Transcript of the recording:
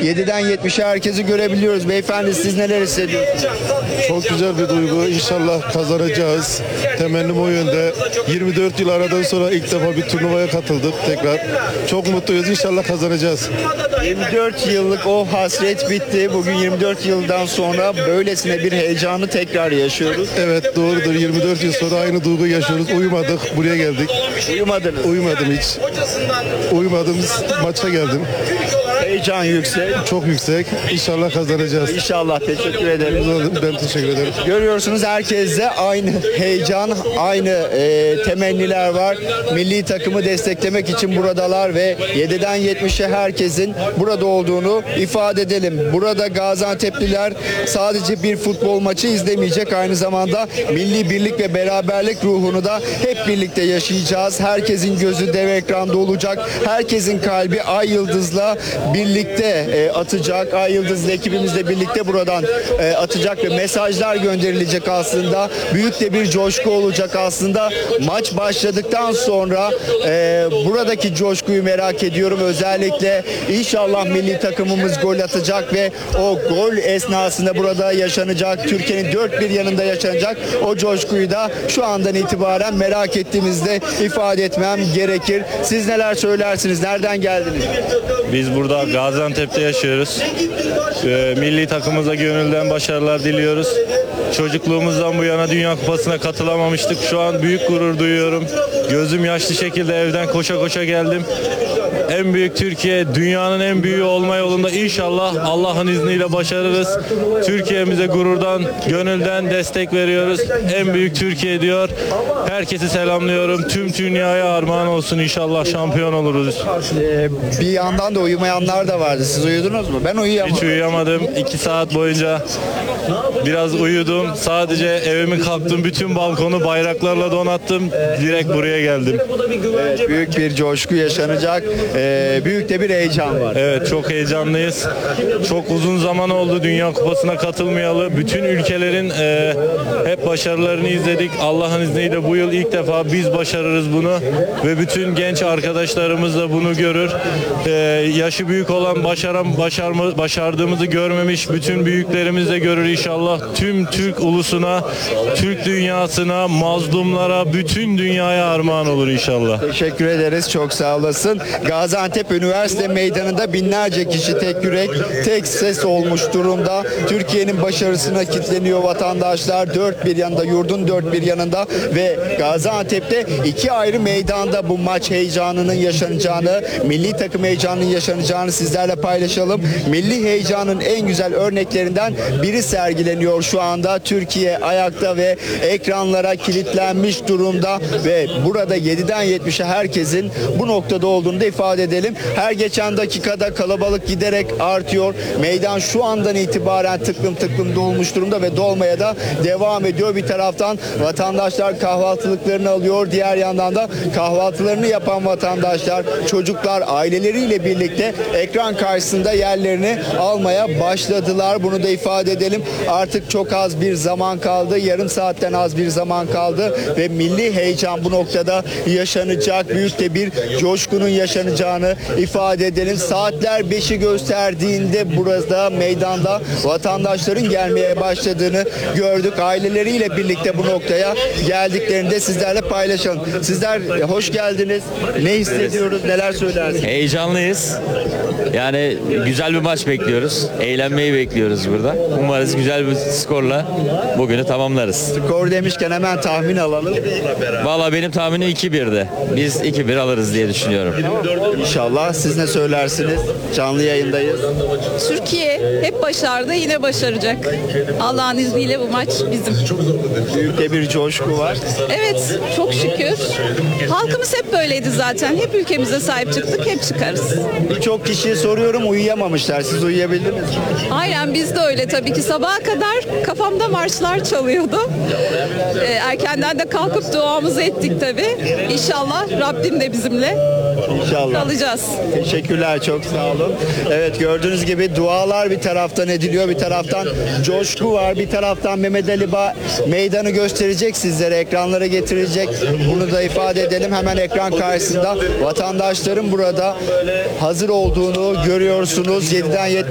7'den 70'e herkesi görebiliyoruz. Beyefendi siz neler hissediyorsunuz? Çok güzel bir duygu. İnşallah kazanacağız. Temennim o yönde. 24 yıl aradan sonra ilk defa bir turnuvaya katıldık tekrar. Çok mutluyuz. İnşallah kazanacağız. 24 yıllık o hasret bitti. Bugün 24 yıldan sonra böylesine bir heyecanı tekrar yaşıyoruz. Evet doğrudur. 24 yıl sonra aynı duygu yaşıyoruz. Uyumadık. Buraya geldik. Uyumadınız. Uyumadım hiç. Uyumadım. Maça geldim. Heyecan yüksek. Çok yüksek. İnşallah kazanacağız. İnşallah. Teşekkür ederim. Ben teşekkür ederim. Görüyorsunuz herkeste aynı heyecan, aynı temenniler var. Milli takımı desteklemek için buradalar ve 7'den 70'e herkesin burada olduğunu ifade edelim. Burada Gaziantep'liler sadece bir futbol maçı izlemeyecek, aynı zamanda milli birlik ve beraberlik ruhunu da hep birlikte yaşayacağız. Herkesin gözü dev ekranda olacak. Herkesin kalbi Ay Yıldız'la birlikte atacak. Ay Yıldız'la ekibimizle birlikte buradan atacak ve mesajlar gönderilecek aslında. Büyük de bir coşku olacak aslında. Maç başladıktan sonra buradaki coşkuyu merak ediyorum. Özellikle inşallah milli takımımız gol atacak ve o gol esnasında burada yaşanacak, Türkiye'nin dört bir yanında yaşanacak o coşkuyu da şu andan itibaren merak ettiğimizde ifade etmem gerekir. Siz neler söylersiniz? Nereden geldiniz? Biz burada Gaziantep'te yaşıyoruz. Milli takımımıza gönülden başarılar diliyoruz. Çocukluğumuzdan bu yana Dünya Kupası'na katılamamıştık. Şu an büyük gurur duyuyorum. Gözüm yaşlı şekilde evden koşa koşa geldim. En büyük Türkiye, dünyanın en büyüğü olma yolunda inşallah Allah'ın izniyle başarırız. Türkiye'mize gururdan, gönülden destek veriyoruz. En büyük Türkiye diyor. Herkesi selamlıyorum. Tüm dünyaya armağan olsun, inşallah şampiyon oluruz. Bir yandan da uyumayanlar da vardı. Siz uyudunuz mu? Ben uyuyamadım. Hiç uyuyamadım. 2 saat boyunca biraz uyudum. Sadece evimin kalktım. Bütün balkonu bayraklarla donattım. Direkt buraya geldim. Evet, büyük bir coşku yaşanacak. Büyük de bir heyecan var. Evet, çok heyecanlıyız. Çok uzun zaman oldu Dünya Kupası'na katılmayalı. Bütün ülkelerin hep başarılarını izledik. Allah'ın izniyle bu yıl ilk defa biz başarırız bunu ve bütün genç arkadaşlarımız da bunu görür. Yaşı büyük olan başardığımızı görmemiş bütün büyüklerimiz de görür inşallah. Tüm Türk ulusuna, Türk dünyasına, mazlumlara, bütün dünyaya armağan olur inşallah. Teşekkür ederiz. Çok sağ olasın. Gaziantep Üniversite Meydanı'nda binlerce kişi tek yürek, tek ses olmuş durumda. Türkiye'nin başarısına kilitleniyor vatandaşlar. Dört bir yanında, yurdun dört bir yanında ve Gaziantep'te iki ayrı meydanda bu maç heyecanının yaşanacağını, milli takım heyecanının yaşanacağını sizlerle paylaşalım. Milli heyecanın en güzel örneklerinden biri sergileniyor şu anda. Türkiye ayakta ve ekranlara kilitlenmiş durumda ve burada 7'den 70'e herkesin bu noktada olduğunu da ifade edelim. Her geçen dakikada kalabalık giderek artıyor. Meydan şu andan itibaren tıklım tıklım dolmuş durumda ve dolmaya da devam ediyor. Bir taraftan vatandaşlar kahvaltılıklarını alıyor. Diğer yandan da kahvaltılarını yapan vatandaşlar, çocuklar aileleriyle birlikte ekran karşısında yerlerini almaya başladılar. Bunu da ifade edelim. Artık çok az bir zaman kaldı. Yarım saatten az bir zaman kaldı ve milli heyecan bu noktada yaşanacak. Büyük de bir coşkunun yaşanacağını ifade edelim. Saatler 5'i gösterdiğinde burada meydanda vatandaşların gelmeye başladığını gördük. Aileleriyle birlikte bu noktaya geldiklerinde sizlerle paylaşalım. Sizler hoş geldiniz. Ne hissediyoruz? Neler söylersiniz? Heyecanlıyız. Yani güzel bir maç bekliyoruz. Eğlenmeyi bekliyoruz burada. Umarız güzel bir skorla bugünü tamamlarız. Skor demişken hemen tahmin alalım. Valla benim tahminim 2-1'di. Biz 2-1 alırız diye düşünüyorum. İnşallah. Siz ne söylersiniz? Canlı yayındayız. Türkiye hep başardı, yine başaracak. Allah'ın izniyle bu maç bizim. Büyük de bir coşku var. Evet, çok şükür. Halkımız hep böyleydi zaten. Hep ülkemize sahip çıktık, hep çıkarız. Birçok kişiye soruyorum, uyuyamamışlar. Siz uyuyabildiniz mi? Aynen, biz de öyle tabii ki. Sabaha kadar kafamda marşlar çalıyordu. Erkenden de kalkıp duamızı ettik tabii. İnşallah Rabbim de bizimle İnşallah. kalacağız. Teşekkürler, çok sağ olun. Evet, gördüğünüz gibi dualar bir taraftan ediliyor, bir taraftan coşku var, bir taraftan Mehmet Ali Bağ meydanı gösterecek sizlere, ekranlara getirecek. Bunu da ifade edelim. Hemen ekran karşısında vatandaşların burada hazır olduğunu görüyorsunuz. 7'den